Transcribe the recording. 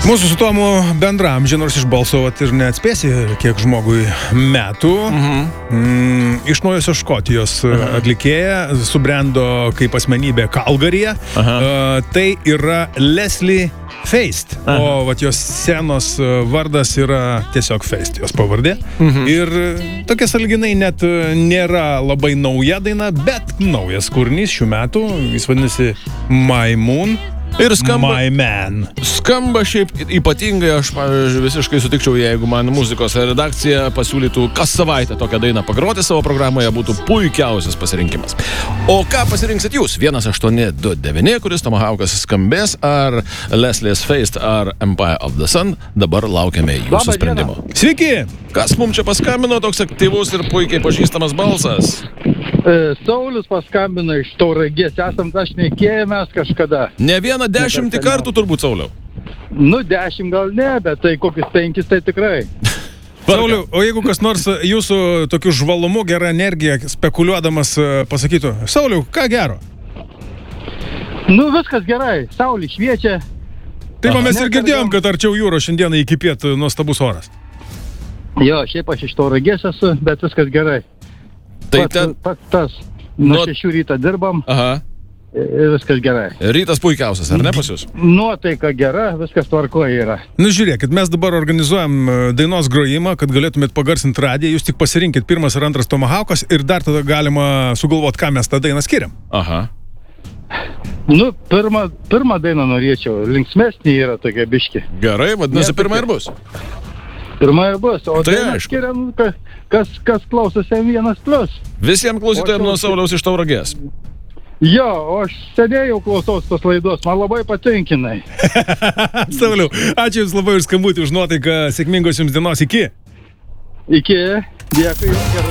Mūsų su Tomu bendramžė, nors iš balso ir neatspėsi, kiek žmogui metų. Iš Naujosios Škotijos atlikėja, subrendo kaip asmenybė Kalgaryje. Tai yra Leslie Feist. O vat jos scenos vardas yra tiesiog Feist, jos pavardė. Ir tokia sąlyginai net nėra labai nauja daina, bet naujas kūrinys šių metų. Jis vadinasi My Moon. Ir skamba, My Man. Skamba šiaip ypatingai, aš pavyzdžiui visiškai sutikčiau, jeigu man muzikos redakcija pasiūlytų kas savaitę tokią dainą pagroti savo programoje, būtų puikiausias pasirinkimas. O ką pasirinksit jūs? 1829, kuris Tomahawkas skambės, ar Leslie's Feist, ar Empire of the Sun? Dabar laukiame jūsų sprendimo. Sveiki! Kas mums čia paskambino, toks aktyvus ir puikiai pažįstamas balsas? Saulius paskambino iš Tauragės, esam šnekėjomės kažkada. Ne vieną 10 kartų turbūt, Sauliau. Nu, 10 gal ne, bet tai kokius 5 tai tikrai. Sauliau, o jeigu kas nors jūsų tokiu žvalumu, gerą energiją spekuliuodamas pasakytų, Sauliau, ką gero? Nu, viskas gerai, saulė šviečia. Tai mes ir girdėjom, kad arčiau jūros šiandieną iki pietų nuostabus oras. Jo, šiaip aš iš Tauragės esu, bet viskas gerai. Tai ten... Pats tas, nuo 6 ryto dirbam. Aha. Ir viskas gerai. Rytas puikiausias, ar ne pas jūs? Nuotaika gera, viskas tvarkoje yra. Nu žiūrėkit, mes dabar organizuojam dainos grojimą, kad galėtumėt pagarsinti radiją, jūs tik pasirinkit pirmas ir antras Tomahawkas ir dar tada galima sugalvoti, ką mes tą dainą skiriam. Aha. Nu, pirmą dainą norėčiau, linksmesnė yra tokia biški. Gerai, vadinasi, pirma ir bus. Pirma ir bus, o tai dainą skiriam, kas klausosi M1+. Visiems klausytojams nuo Sauliaus iš Tauragės. Jo, o aš seniai jau klausos tos laidos, man labai patinkinai. Sauliau, ačiū Jums labai už skambutį, už nuotaiką, sėkmingos Jums dienos, iki. Iki, dėkui Jums gerai.